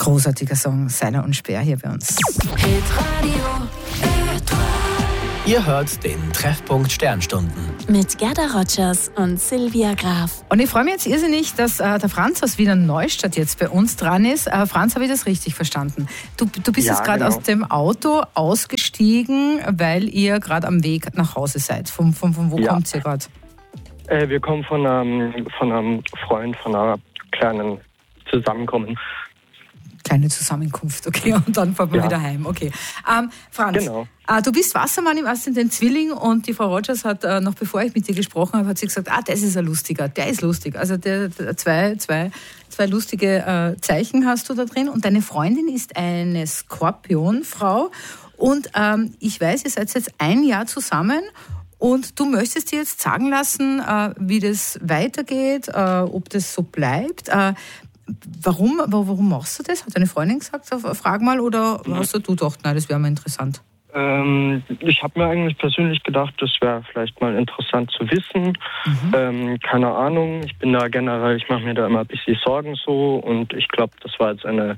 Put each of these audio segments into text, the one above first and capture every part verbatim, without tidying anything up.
Großartiger Song, Seiler und Speer hier bei uns. Hitradio Ihr hört den Treffpunkt Sternstunden. mit Gerda Rogers und Silvia Graf. Und ich freue mich jetzt irrsinnig, dass äh, der Franz aus Wiener Neustadt jetzt bei uns dran ist. Äh, Franz, habe ich das richtig verstanden? Du, du bist Ja, jetzt gerade genau. aus dem Auto ausgestiegen, weil ihr gerade am Weg nach Hause seid. Von, von, von wo Ja. kommt ihr gerade? Äh, wir kommen von einem, von einem Freund, von einer kleinen Zusammenkommen. Kleine Zusammenkunft, okay, und dann fahren wir Ja. wieder heim, okay. Ähm, Franz, Genau. äh, du bist Wassermann im Aszendent Zwilling und die Frau Rogers hat, äh, noch bevor ich mit dir gesprochen habe, hat sie gesagt, ah, das ist ein lustiger, der ist lustig. Also der, der, zwei, zwei, zwei lustige äh, Zeichen hast du da drin und deine Freundin ist eine Skorpionfrau und ähm, ich weiß, ihr seid jetzt ein Jahr zusammen. Und du möchtest dir jetzt sagen lassen, äh, wie das weitergeht, äh, ob das so bleibt. Äh, warum, warum machst du das? Hat deine Freundin gesagt, frag mal, oder hast du gedacht, nein, das wäre mal interessant? Ähm, ich habe mir eigentlich persönlich gedacht, das wäre vielleicht mal interessant zu wissen. Mhm. Ähm, keine Ahnung, ich bin da generell, ich mache mir da immer ein bisschen Sorgen so und ich glaube, das war jetzt eine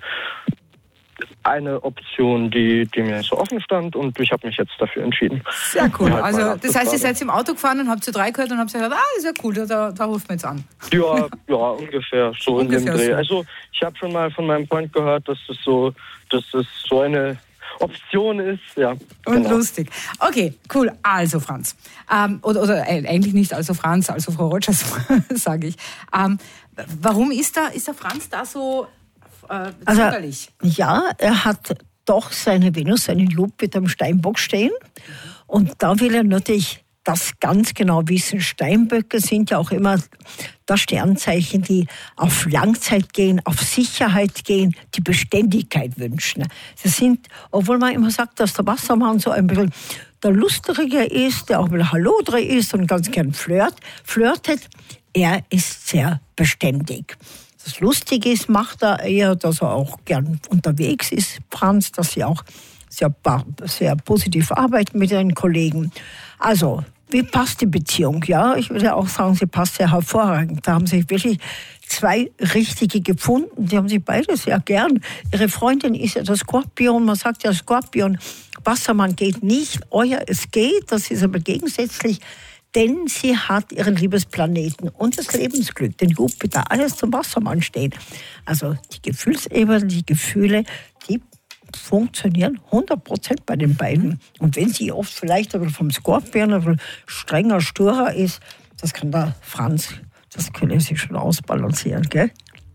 eine Option, die, die mir so offen stand und ich habe mich jetzt dafür entschieden. Sehr cool. Ja, Also meine das heißt, ihr Frage. seid im Auto gefahren und habt zu drei gehört und habt gesagt, ah, ist ja cool, da, da rufen wir jetzt an. Ja, ja, ungefähr so in Ungefähr dem Dreh. so. Also ich habe schon mal von meinem Freund gehört, dass das so, dass das so eine Option ist. Ja, Und genau. lustig. Okay, cool. Also Franz. Ähm, oder, oder äh, eigentlich nicht also Franz, also Frau Rogers, sage ich. Ähm, warum ist da, ist der Franz da so äh, Also, zögerlich? ja, er hat doch seine Venus, seinen Jupiter am Steinbock stehen. Und da will er natürlich das ganz genau wissen. Steinböcke sind ja auch immer das Sternzeichen, die auf Langzeit gehen, auf Sicherheit gehen, die Beständigkeit wünschen. Sie sind, obwohl man immer sagt, dass der Wassermann so ein bisschen der Lustige ist, der auch ein bisschen Hallodre ist und ganz gern flirt, flirtet, er ist sehr beständig. Das Lustige ist, macht er eher, dass er auch gern unterwegs ist, Franz, dass sie auch sehr, sehr positiv arbeiten mit ihren Kollegen. Also, wie passt die Beziehung? Ja, ich würde auch sagen, sie passt sehr hervorragend. Da haben sich wirklich zwei Richtige gefunden. Die haben sich beide sehr gern. Ihre Freundin ist ja der Skorpion. Man sagt ja, Skorpion, Wassermann geht nicht. Euer, es geht. Das ist aber gegensätzlich. Denn sie hat ihren Liebesplaneten und das Lebensglück, den Jupiter, alles zum Wassermann steht. Also die Gefühlsebene, die Gefühle, die funktionieren hundert Prozent bei den beiden. Und wenn sie oft vielleicht aber vom Skorpion ein bisschen strenger, sturer ist, das kann der Franz, das können sie schon ausbalancieren, gell?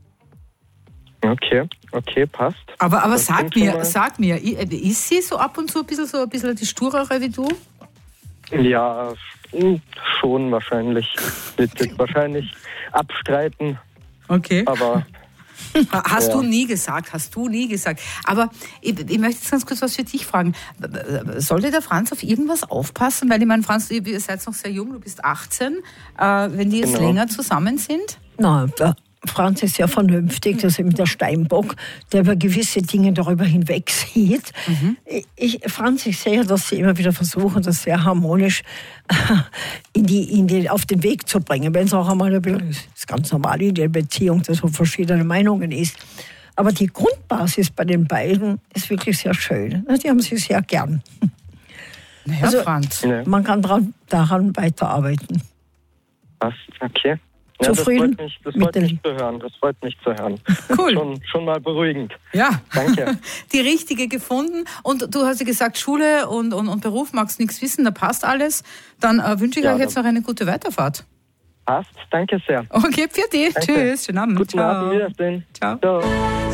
Okay, okay, passt. Aber, aber Das sag klingt schon mir, mal- sag mir, ist sie so ab und zu ein bisschen so ein bisschen die sturere wie du? Ja, hm, schon wahrscheinlich. Wird jetzt wahrscheinlich abstreiten, Okay. aber Hast Ja. du nie gesagt, hast du nie gesagt. Aber ich, ich möchte jetzt ganz kurz was für dich fragen. Sollte der Franz auf irgendwas aufpassen? Weil ich meine, Franz, ihr seid noch sehr jung, du bist achtzehn. Äh, wenn die jetzt Genau. länger zusammen sind? Na, der Franz ist sehr vernünftig, das ist eben der Steinbock, der über gewisse Dinge darüber hinweg sieht. Mhm. Ich, Franz, ich sehe, dass sie immer wieder versuchen, das sehr harmonisch in die, in die, auf den Weg zu bringen. Wenn es auch einmal ein bisschen, das ist ganz normal in der Beziehung, dass so verschiedene Meinungen ist. Aber die Grundbasis bei den beiden ist wirklich sehr schön. Die haben sie sehr gern. Naja, Also- Franz. ne, Man kann daran, daran weiterarbeiten. passt. Okay. Ja, das Zufrieden freut mich, das mit freut der mich Lie- zu hören. Das freut mich zu hören. Cool. Schon, schon mal beruhigend. Ja, Danke. die richtige gefunden. Und du hast ja gesagt, Schule und, und, und Beruf magst nichts wissen, da passt alles. Dann äh, wünsche ich Ja, euch jetzt dann- noch eine gute Weiterfahrt. Passt. Danke sehr. Okay, für dich. Danke. Tschüss, schönen Abend. Guten Ciao. Abend. Wiedersehen. Ciao. Ciao.